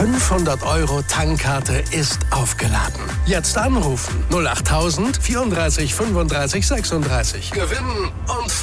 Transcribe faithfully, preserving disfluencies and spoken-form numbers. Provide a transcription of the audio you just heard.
fünfhundert Euro Tankkarte ist aufgeladen. Jetzt anrufen null achttausend vierunddreißig fünfunddreißig sechsunddreißig. Gewinnen und